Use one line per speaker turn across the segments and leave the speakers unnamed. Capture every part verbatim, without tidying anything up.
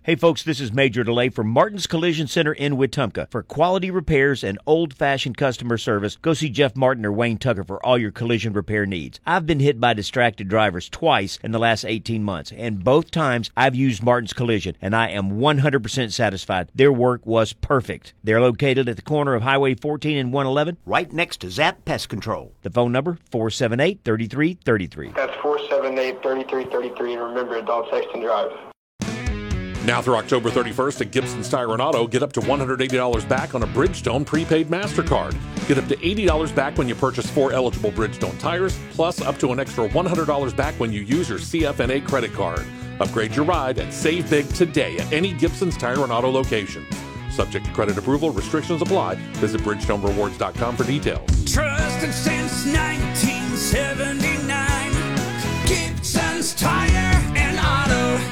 Hey folks, this is Major Delay from Martin's Collision Center in Wetumpka. For quality repairs and old-fashioned customer service, go see Jeff Martin or Wayne Tucker for all your collision repair needs. I've been hit by distracted drivers twice in the last eighteen months, and both times I've used Martin's Collision, and I am one hundred percent satisfied. Their work was perfect. They're located at the corner of Highway fourteen and one eleven, right next to Zap Pest Control. The phone number, four seven eight, three three three three.
That's four seven eight, three three three three, and remember, don't text and drive.
Now through October thirty-first at Gibson's Tire and Auto, get up to one hundred eighty dollars back on a Bridgestone prepaid MasterCard. Get up to eighty dollars back when you purchase four eligible Bridgestone tires, plus up to an extra one hundred dollars back when you use your C F N A credit card. Upgrade your ride and save big today at any Gibson's Tire and Auto location. Subject to credit approval, restrictions apply. Visit Bridgestone Rewards dot com for details.
Trusted since nineteen seventy-nine, Gibson's Tire and Auto.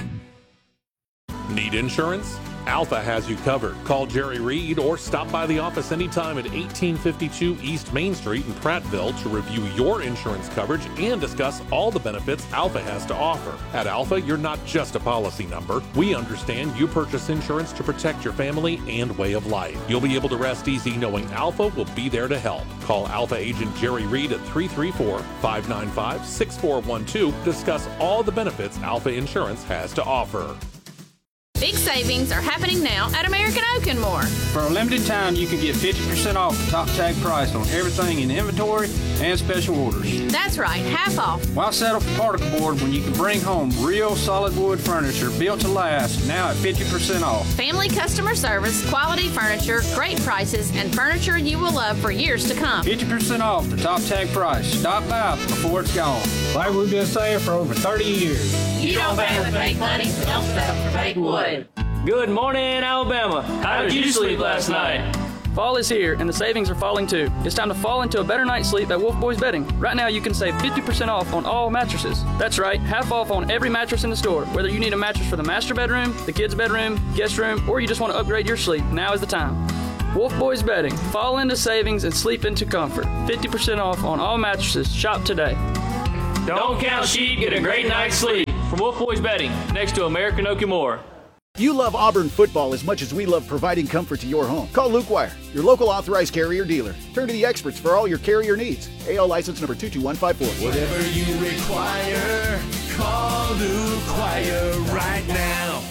Need insurance? Alpha has you covered. Call Jerry Reed or stop by the office anytime at eighteen fifty-two East Main Street in Prattville to review your insurance coverage and discuss all the benefits Alpha has to offer. At Alpha, you're not just a policy number. We understand you purchase insurance to protect your family and way of life. You'll be able to rest easy knowing Alpha will be there to help. Call Alpha agent Jerry Reed at three three four, five nine five, six four one two to discuss all the benefits Alpha Insurance has to offer.
Big savings are happening now at American Oak and More.
For a limited time, you can get fifty percent off the top tag price on everything in inventory and special orders.
That's right, half off.
Why settle for particle board when you can bring home real solid wood furniture built to last, now at fifty percent off?
Family customer service, quality furniture, great prices, and furniture you will love for years to come.
fifty percent off the top tag price. Stop by before it's gone. Like we've been saying for over thirty years.
You don't pay with fake money, so don't settle for fake wood.
Good morning, Alabama. How did you sleep last night?
Fall is here, and the savings are falling too. It's time to fall into a better night's sleep at Wolf Boys Bedding. Right now, you can save fifty percent off on all mattresses. That's right, half off on every mattress in the store. Whether you need a mattress for the master bedroom, the kids' bedroom, guest room, or you just want to upgrade your sleep, now is the time. Wolf Boys Bedding. Fall into savings and sleep into comfort. fifty percent off on all mattresses. Shop today.
Don't count sheep, get a great night's sleep. From Wolf Boys Bedding, next to American Oak and More.
You love Auburn football as much as we love providing comfort to your home. Call Luke Wire, your local authorized carrier dealer. Turn to the experts for all your carrier needs. A L license number two two one five four.
Whatever you require, call Luke Wire right now.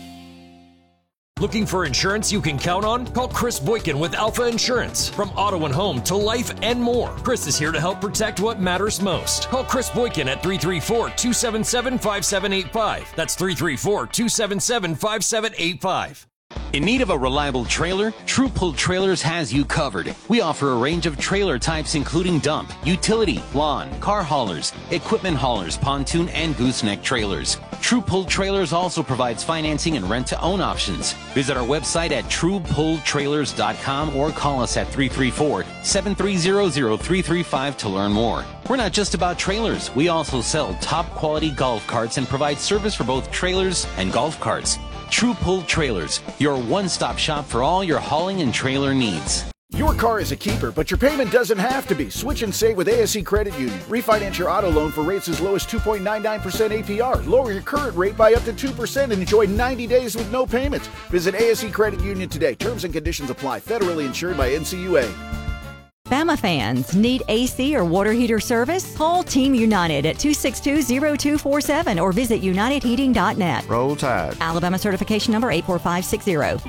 Looking for insurance you can count on? Call Chris Boykin with Alpha Insurance. From auto and home to life and more, Chris is here to help protect what matters most. Call Chris Boykin at three three four, two seven seven, five seven eight five. That's three three four, two seven seven, five seven eight five.
In need of a reliable trailer? True Pull Trailers has you covered. We offer a range of trailer types including dump, utility, lawn, car haulers, equipment haulers, pontoon, and gooseneck trailers. True Pull Trailers also provides financing and rent-to-own options. Visit our website at true pull trailers dot com or call us at three three four, seven three zero, zero three three five to learn more. We're not just about trailers. We also sell top-quality golf carts and provide service for both trailers and golf carts. True Pull Trailers, your one-stop shop for all your hauling and trailer needs.
Your car is a keeper, but your payment doesn't have to be. Switch and save with A S C Credit Union. Refinance your auto loan for rates as low as two point nine nine percent A P R. Lower your current rate by up to two percent and enjoy ninety days with no payments. Visit A S C Credit Union today. Terms and conditions apply. Federally insured by N C U A.
Bama fans, need A C or water heater service? Call Team United at two six two, zero two four seven or visit united heating dot net.
Roll Tide.
Alabama certification number eight four five six zero.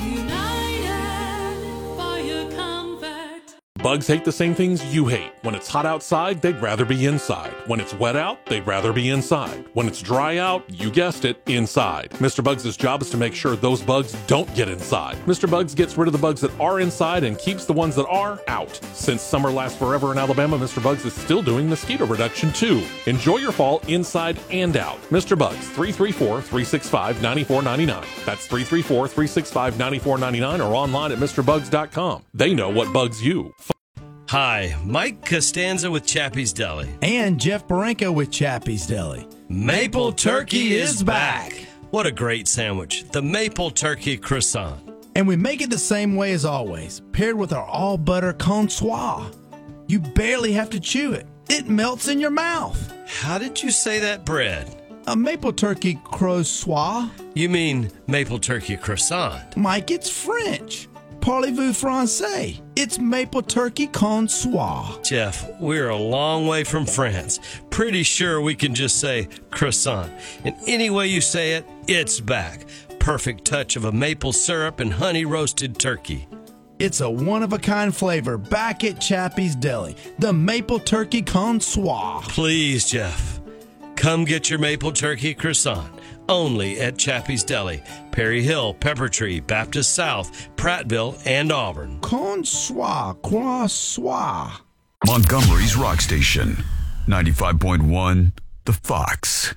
Bugs hate the same things you hate. When it's hot outside, they'd rather be inside. When it's wet out, they'd rather be inside. When it's dry out, you guessed it, inside. Mister Bugs' job is to make sure those bugs don't get inside. Mister Bugs gets rid of the bugs that are inside and keeps the ones that are out. Since summer lasts forever in Alabama, Mister Bugs is still doing mosquito reduction too. Enjoy your fall inside and out. Mister Bugs, three three four, three six five, nine four nine nine. That's three three four, three six five, nine four nine nine or online at Mr Bugs dot com. They know what bugs you.
Hi, Mike Costanza with Chappie's Deli.
And Jeff Barenko with Chappie's Deli.
Maple Turkey is back. What a great sandwich. The Maple Turkey Croissant.
And we make it the same way as always, paired with our all-butter consoir. You barely have to chew it. It melts in your mouth.
How did you say that bread?
A Maple Turkey croissant.
You mean maple turkey croissant?
Mike, it's French. Parlez-vous français? It's maple turkey consoir.
Jeff, we're a long way from France. Pretty sure we can just say croissant. And any way you say it, it's back. Perfect touch of a maple syrup and honey roasted turkey.
It's a one-of-a-kind flavor back at Chappie's Deli. The maple turkey consoir.
Please, Jeff, come get your maple turkey croissant. Only at Chappie's Deli, Perry Hill, Peppertree, Baptist South, Prattville, and Auburn.
Consoir, croissant.
Montgomery's Rock Station, ninety-five point one, The Fox.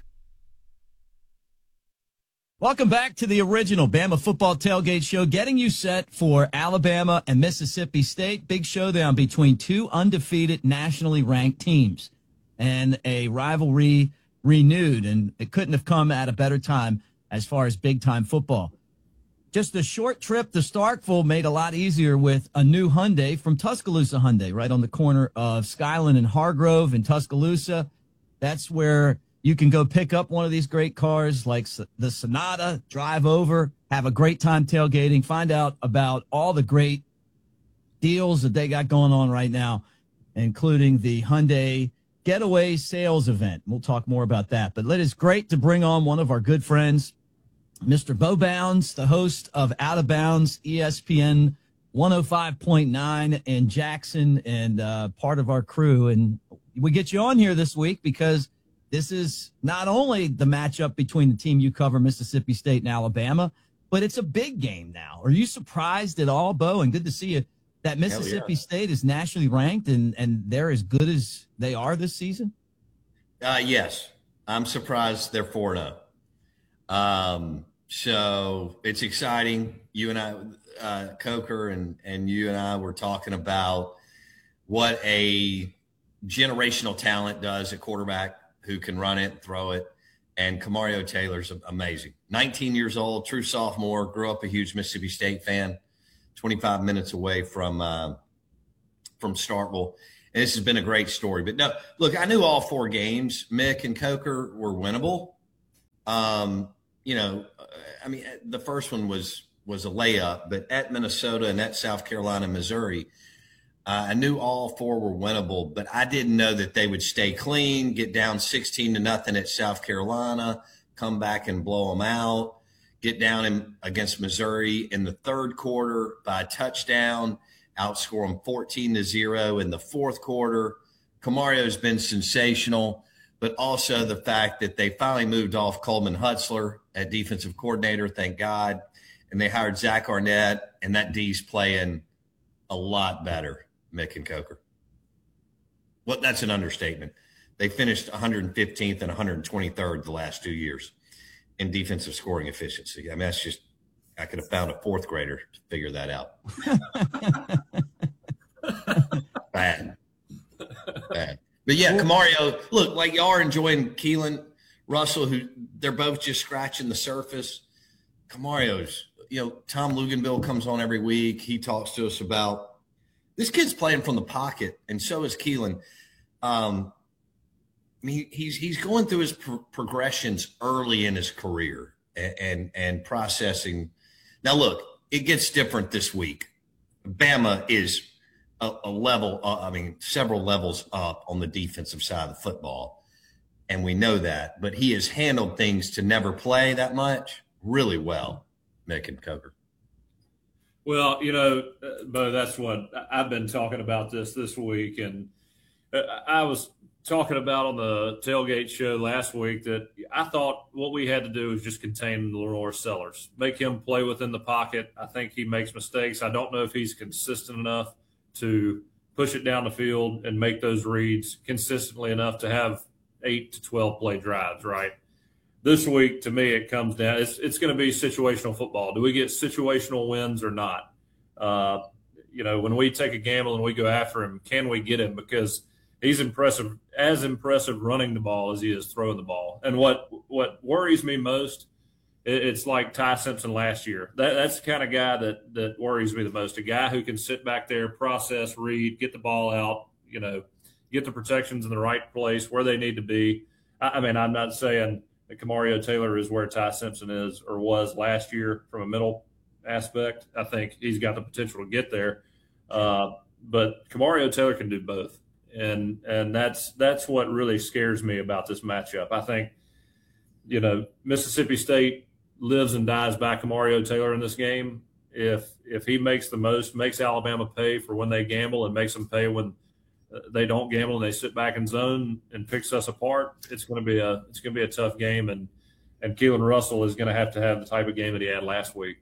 Welcome back to the original Bama Football Tailgate Show, getting you set for Alabama and Mississippi State. Big showdown between two undefeated nationally ranked teams and a rivalry renewed, and it couldn't have come at a better time as far as big-time football. Just a short trip to Starkville made a lot easier with a new Hyundai from Tuscaloosa Hyundai, right on the corner of Skyland and Hargrove in Tuscaloosa. That's where you can go pick up one of these great cars like the Sonata, drive over, have a great time tailgating, find out about all the great deals that they got going on right now, including the Hyundai Getaway Sales Event. We'll talk more about that. But it is great to bring on one of our good friends, Mister Bo Bounds, the host of Out of Bounds, E S P N one oh five point nine in Jackson, and uh, part of our crew. And we get you on here this week because this is not only the matchup between the team you cover, Mississippi State and Alabama, but it's a big game now. Are you surprised at all, Bo? And good to see you, that Mississippi yeah. State is nationally ranked and, and they're as good as they are this season?
Uh, yes. I'm surprised they're four and oh. Um, so it's exciting. You and I, uh, Coker and, and you and I were talking about what a generational talent does at quarterback, who can run it, throw it. And Kamario Taylor's amazing. nineteen years old, true sophomore, grew up a huge Mississippi State fan, twenty-five minutes away from uh, from Starkville. And this has been a great story. But no, look, I knew all four games, Mick and Coker, were winnable. Um, you know, I mean, the first one was was a layup, but at Minnesota and at South Carolina, Missouri, Uh, I knew all four were winnable, but I didn't know that they would stay clean, get down sixteen to nothing at South Carolina, come back and blow them out, get down in, against Missouri in the third quarter by a touchdown, outscore them fourteen to zero in the fourth quarter. Kamario's been sensational, but also the fact that they finally moved off Coleman Hutzler at defensive coordinator, thank God, and they hired Zach Arnett, and that D's playing a lot better. Mick and Coker. Well, that's an understatement. They finished one hundred fifteenth and one hundred twenty-third the last two years in defensive scoring efficiency. I mean, that's just, I could have found a fourth grader to figure that out. Bad. Bad. But yeah, Kamario, look, like y'all are enjoying Keelan Russell, who they're both just scratching the surface. Kamario's, you know, Tom Luganville comes on every week. He talks to us about this kid's playing from the pocket, and so is Keelan. Um, I mean, he's he's going through his pro- progressions early in his career and, and and processing. Now, look, it gets different this week. Bama is a, a level, uh, I mean, several levels up on the defensive side of the football, and we know that. But he has handled things to never play that much really well, Mick and Coker.
Well, you know, Bo, that's what I've been talking about this this week. And I was talking about on the tailgate show last week that I thought what we had to do was just contain Lenore Sellers, make him play within the pocket. I think he makes mistakes. I don't know if he's consistent enough to push it down the field and make those reads consistently enough to have eight to twelve play drives, right? This week, to me, it comes down. It's it's going to be situational football. Do we get situational wins or not? Uh, you know, when we take a gamble and we go after him, can we get him? Because he's impressive, as impressive running the ball as he is throwing the ball. And what what worries me most, it, it's like Ty Simpson last year. That, that's the kind of guy that that worries me the most. A guy who can sit back there, process, read, get the ball out. You know, get the protections in the right place where they need to be. I, I mean, I'm not saying
that Kamario Taylor is where Ty Simpson is or was last year from a middle aspect. I think he's got the potential to get there. Uh, but Kamario Taylor can do both. And and that's that's what really scares me about this matchup. I think, you know, Mississippi State lives and dies by Kamario Taylor in this game. If if he makes the most, makes Alabama pay for when they gamble and makes them pay when they don't gamble and they sit back in zone and picks us apart, it's going to be a it's going to be a tough game. And and Keelan Russell is going to have to have the type of game that he had last week.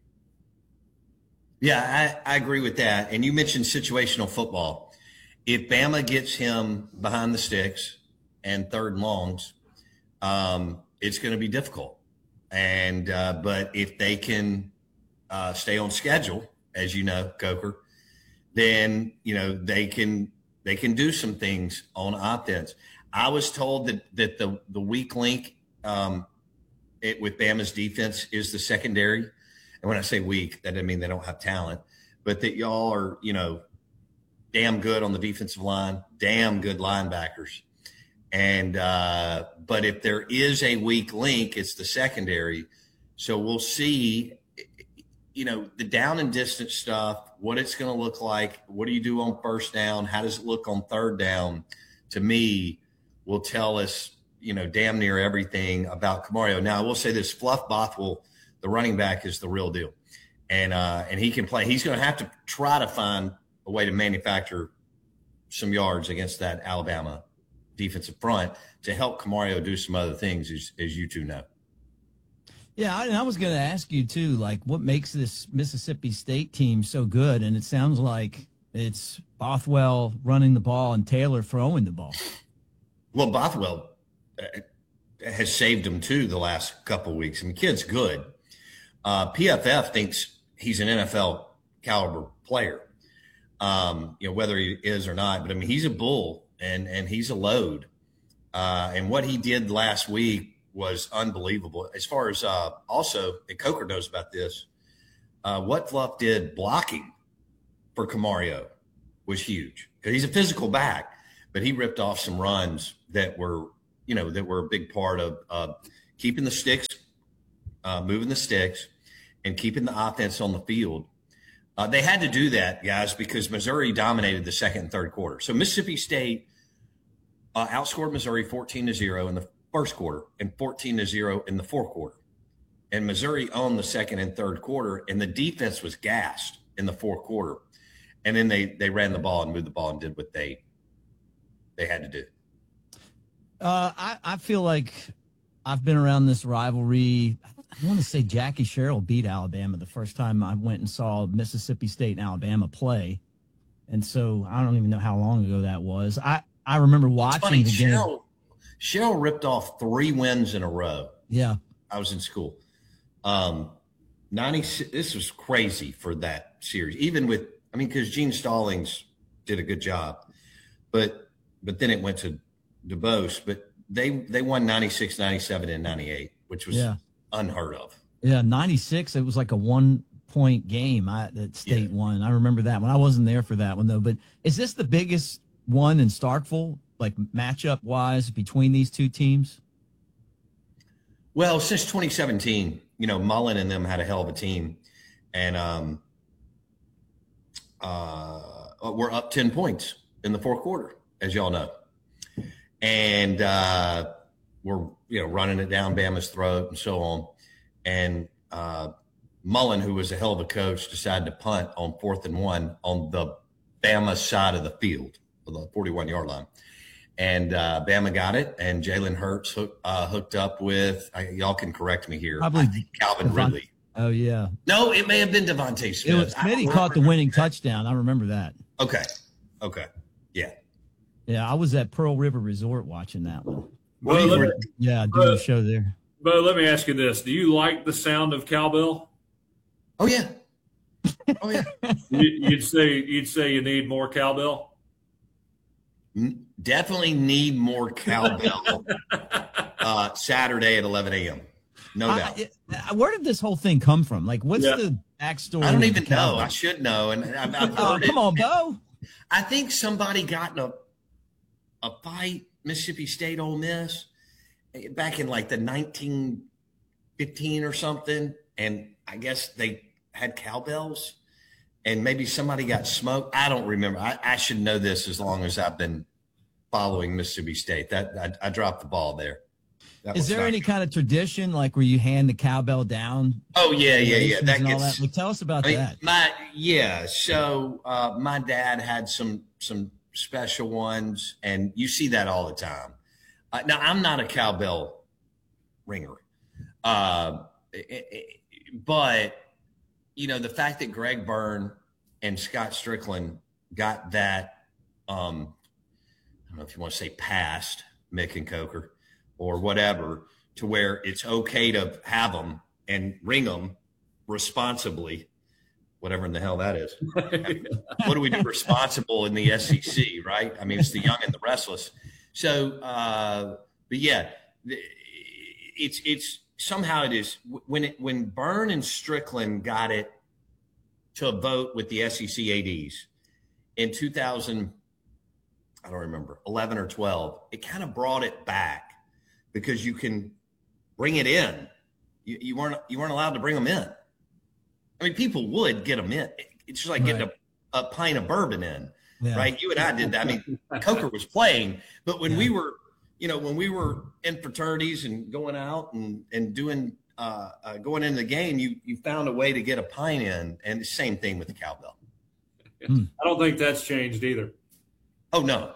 Yeah, I, I agree with that. And you mentioned situational football. If Bama gets him behind the sticks and third and longs, um, it's going to be difficult. And uh, but if they can uh, stay on schedule, as you know, Coker, then you know they can they can do some things on offense. I was told that that the the weak link um, it, with Bama's defense is the secondary. And when I say weak, that doesn't mean they don't have talent, but that y'all are you know. damn good on the defensive line, damn good linebackers. And, uh, but if there is a weak link, it's the secondary. So we'll see, you know, the down and distance stuff, what it's going to look like. What do you do on first down? How does it look on third down? To me, will tell us, you know, damn near everything about Kamario. Now, I will say this, Fluff Bothwell, the running back, is the real deal. And, uh, and he can play. He's going to have to try to find a way to manufacture some yards against that Alabama defensive front to help Kamario do some other things, as, as you two know.
Yeah, I, and I was going to ask you, too, like, what makes this Mississippi State team so good? And it sounds like it's Bothwell running the ball and Taylor throwing the ball.
Well, Bothwell has saved him, too, the last couple of weeks. I mean, kid's good. Uh, P F F thinks he's an N F L caliber player. Um, you know, whether he is or not, but I mean, he's a bull and, and he's a load. Uh, and what he did last week was unbelievable. As far as, uh, also, and Coker knows about this, uh, what Fluff did blocking for Kamario was huge because he's a physical back, but he ripped off some runs that were, you know, that were a big part of, uh, keeping the sticks, uh, moving the sticks and keeping the offense on the field. Uh, they had to do that, guys, because Missouri dominated the second and third quarter. So Mississippi State uh, outscored Missouri fourteen to zero in the first quarter and fourteen to zero in the fourth quarter. And Missouri owned the second and third quarter, and the defense was gassed in the fourth quarter. And then they they ran the ball and moved the ball and did what they they had to do.
Uh, I, I feel like I've been around this rivalry. I want to say Jackie Sherrill beat Alabama the first time I went and saw Mississippi State and Alabama play. And so I don't even know how long ago that was. I, I remember watching
funny,
the game.
Sherrill, Sherrill ripped off three wins in a row.
Yeah.
I was in school. Um, ninety this was crazy for that series. Even with, I mean, because Gene Stallings did a good job. But but then it went to DuBose. But they, they won ninety-six, ninety-seven, and ninety-eight, which was yeah. unheard of.
Yeah, ninety-six, it was like a one-point game I, that State yeah. won. I remember that one. I wasn't there for that one, though. But is this the biggest one in Starkville, like matchup-wise, between these two teams?
Well, since twenty seventeen, you know, Mullen and them had a hell of a team. And um, uh, we're up ten points in the fourth quarter, as y'all know. And uh, we're, you know, running it down Bama's throat and so on. And uh, Mullen, who was a hell of a coach, decided to punt on fourth and one on the Bama side of the field, the forty-one-yard line. And uh, Bama got it, and Jalen Hurts hook, uh, hooked up with, uh, y'all can correct me here,
Probably
I think Calvin
Devon-
Ridley.
Oh, yeah.
No, it may have been Devontae Smith.
It was Smitty caught the winning touchdown. I remember that.
Okay. Okay. Yeah.
Yeah, I was at Pearl River Resort watching that one.
Well, let me,
yeah, doing
uh,
a show there.
But let me ask you this. Do you like the sound of cowbell?
Oh, yeah. Oh, yeah.
you, you'd say you'd say you need more cowbell?
Definitely need more cowbell uh, Saturday at eleven a.m. No doubt.
I, I, where did this whole thing come from? Like, what's yeah. the backstory?
I don't even know. I should know. And I've, I've
oh,
heard
come
it.
on, Bo.
I think somebody got in a, a fight, Mississippi State, Ole Miss, back in like the nineteen fifteen or something. And I guess they had cowbells and maybe somebody got smoked. I don't remember. I, I should know this as long as I've been following Mississippi State. That I, I dropped the ball there. That
Is there any true. kind of tradition like where you hand the cowbell down?
Oh yeah, yeah, yeah. That gets.
That? Like, tell us about
I mean,
that.
My yeah. So uh, my dad had some some special ones, and you see that all the time. Uh, now I'm not a cowbell ringer, uh, it, it, but you know the fact that Greg Byrne and Scott Strickland got that. Um, I don't know if you want to say past Mick and Coker or whatever, to where it's okay to have them and ring them responsibly, whatever in the hell that is. What do we do responsible in the S E C, right? I mean, it's the young and the restless. So, uh, but yeah, it's it's somehow it is when it when Byrne and Strickland got it to a vote with the S E C A Ds in two thousand, I don't remember, eleven or twelve, it kind of brought it back. Because you can bring it in, you, you weren't you weren't allowed to bring them in. I mean, people would get them in. It's just like right. getting a, a pint of bourbon in, yeah. right? You and I did that. I mean, Coker was playing, but when yeah. we were, you know, when we were in fraternities and going out and and doing uh, uh, going into the game, you you found a way to get a pint in, and the same thing with the cowbell.
Hmm. I don't think that's changed either.
Oh no.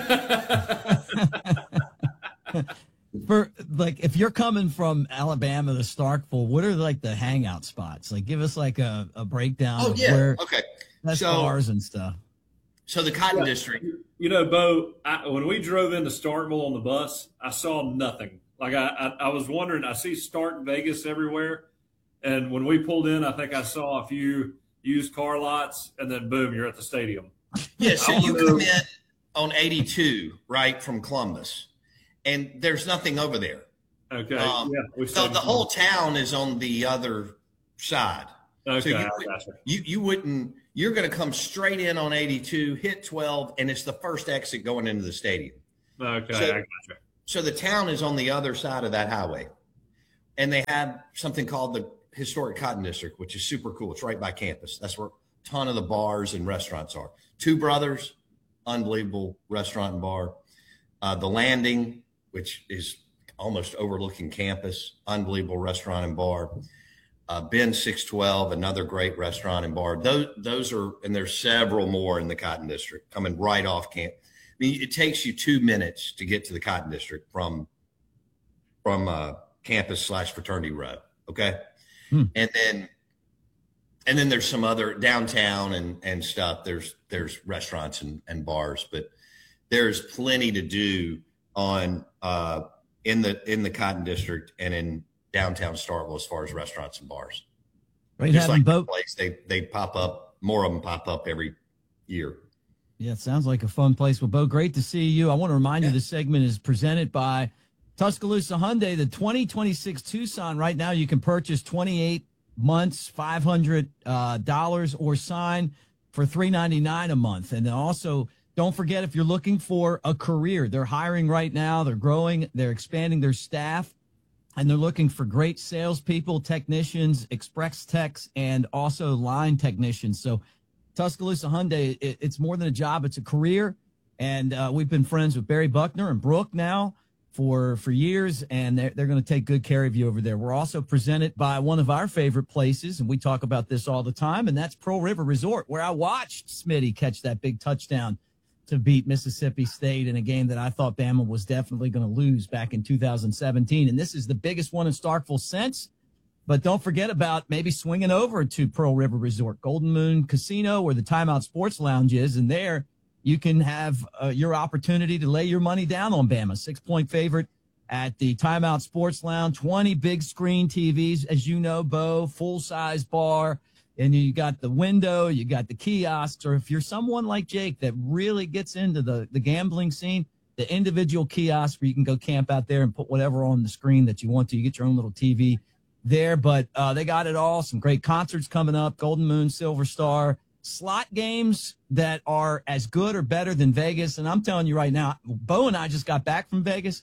For like, if you're coming from Alabama to Starkville, what are like the hangout spots? Like, give us like a, a breakdown.
Oh
of
yeah,
where
okay.
That's
so,
bars and stuff.
So the Cotton
yeah.
District.
You know, Bo, I, when we drove into Starkville on the bus, I saw nothing. Like I, I, I was wondering. I see Stark Vegas everywhere, and when we pulled in, I think I saw a few used car lots, and then boom, you're at the stadium.
Yeah, so you come in on eighty-two, right, from Columbus. And there's nothing over there.
Okay.
Um,
yeah,
so the whole town is on the other side.
Okay.
So you,
I gotcha.
you, you wouldn't, you're going to come straight in on eighty-two, hit twelve, and it's the first exit going into the stadium.
Okay.
So,
I gotcha.
So the town is on the other side of that highway. And they have something called the Historic Cotton District, which is super cool. It's right by campus. That's where a ton of the bars and restaurants are. Two Brothers, unbelievable restaurant and bar. Uh, the Landing, which is almost overlooking campus, unbelievable restaurant and bar. Uh, Ben six twelve, another great restaurant and bar. Those, those are, and there's several more in the Cotton District coming right off camp. I mean, it takes you two minutes to get to the Cotton District from, from uh, campus slash fraternity row. Okay. Hmm. And then, and then there's some other downtown and, and stuff. There's, there's restaurants and, and bars, but there's plenty to do on uh, in the in the Cotton District and in downtown Starkville as far as restaurants and bars.
Right,
just like
both.
the place, they they pop up. More of them pop up every year.
Yeah, it sounds like a fun place. Well, Bo, great to see you. I want to remind yeah. you this segment is presented by Tuscaloosa Hyundai. The twenty twenty-six Tucson. Right now, you can purchase twenty-eight months, five hundred dollars, uh, or sign for three ninety-nine a month, and then also. Don't forget, if you're looking for a career, they're hiring right now. They're growing. They're expanding their staff, and they're looking for great salespeople, technicians, express techs, and also line technicians. So Tuscaloosa Hyundai, it, it's more than a job. It's a career, and uh, we've been friends with Barry Buckner and Brooke now for, for years, and they're, they're going to take good care of you over there. We're also presented by one of our favorite places, and we talk about this all the time, and that's Pearl River Resort, where I watched Smitty catch that big touchdown to beat Mississippi State in a game that I thought Bama was definitely going to lose back in two thousand seventeen. And this is the biggest one in Starkville since. But don't forget about maybe swinging over to Pearl River Resort, Golden Moon Casino, where the Timeout Sports Lounge is. And there you can have uh, your opportunity to lay your money down on Bama. Six-point favorite at the Timeout Sports Lounge, twenty big screen T Vs, as you know, Bo, full-size bar. And you got the window, you got the kiosks, or if you're someone like Jake that really gets into the, the gambling scene, the individual kiosks where you can go camp out there and put whatever on the screen that you want to. You get your own little T V there, but uh, they got it all. Some great concerts coming up, Golden Moon, Silver Star, slot games that are as good or better than Vegas. And I'm telling you right now, Bo and I just got back from Vegas.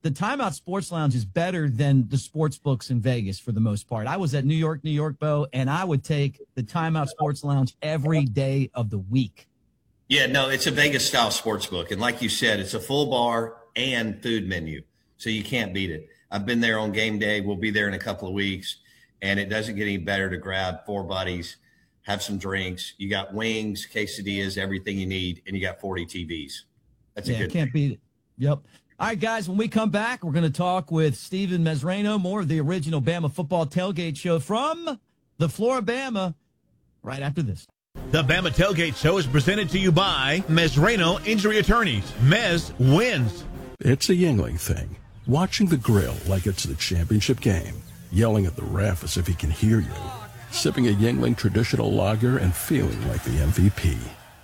the Timeout Sports Lounge is better than the sports books in Vegas for the most part. I was at New York, New York, Bo, and I would take the Timeout Sports Lounge every day of the week.
Yeah, no, it's a Vegas-style sports book. And like you said, it's a full bar and food menu, so you can't beat it. I've been there on game day. We'll be there in a couple of weeks, and it doesn't get any better to grab four buddies, have some drinks. You got wings, quesadillas, everything you need, and you got forty T Vs. That's a
yeah,
good
can't
thing.
beat it. Yep. All right, guys, when we come back, we're going to talk with Steven Mesrano, more of the original Bama Football Tailgate Show from the floor of Bama, right after this.
The Bama Tailgate Show is presented to you by Mesrano Injury Attorneys. Mez wins.
It's a Yingling thing. Watching the grill like it's the championship game. Yelling at the ref as if he can hear you. Sipping a Yingling traditional lager and feeling like the M V P.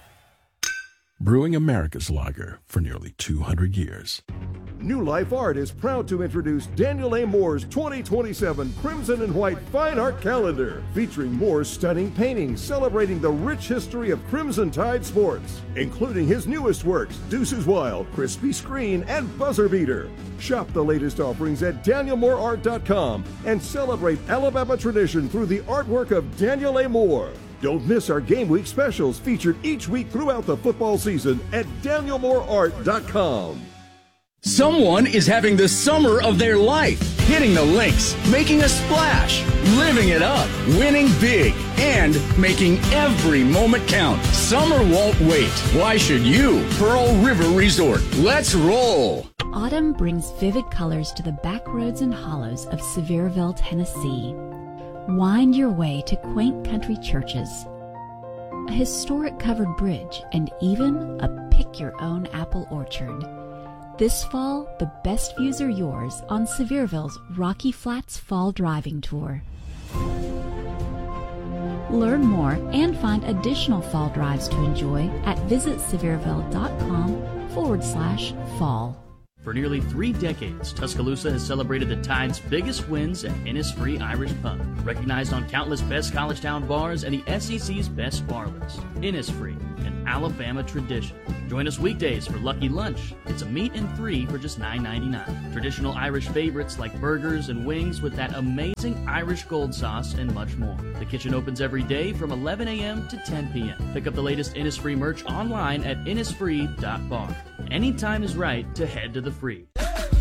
Brewing America's lager for nearly two hundred years.
New Life Art is proud to introduce Daniel A. Moore's twenty twenty-seven Crimson and White Fine Art Calendar, featuring Moore's stunning paintings celebrating the rich history of Crimson Tide sports, including his newest works, Deuces Wild, Crispy Screen, and Buzzer Beater. Shop the latest offerings at daniel moore art dot com and celebrate Alabama tradition through the artwork of Daniel A. Moore. Don't miss our Game Week specials featured each week throughout the football season at daniel moore art dot com.
Someone is having the summer of their life, hitting the links, making a splash, living it up, winning big, and making every moment count. Summer won't wait. Why should you? Pearl River Resort. Let's roll.
Autumn brings vivid colors to the back roads and hollows of Sevierville, Tennessee. Wind your way to quaint country churches, a historic covered bridge, and even a pick-your-own apple orchard. This fall, the best views are yours on Sevierville's Rocky Flats Fall Driving Tour. Learn more and find additional fall drives to enjoy at visitsevierville.com forward slash fall.
For nearly three decades, Tuscaloosa has celebrated the Tide's biggest wins at Innisfree Irish Pub, recognized on countless Best College Town bars and the S E C's Best Bar list. Innisfree, an Alabama tradition. Join us weekdays for Lucky Lunch. It's a meat and three for just nine ninety-nine. Traditional Irish favorites like burgers and wings with that amazing Irish gold sauce and much more. The kitchen opens every day from eleven a.m. to ten p.m. Pick up the latest Innisfree merch online at innisfree dot bar. Any time is right to head to the free.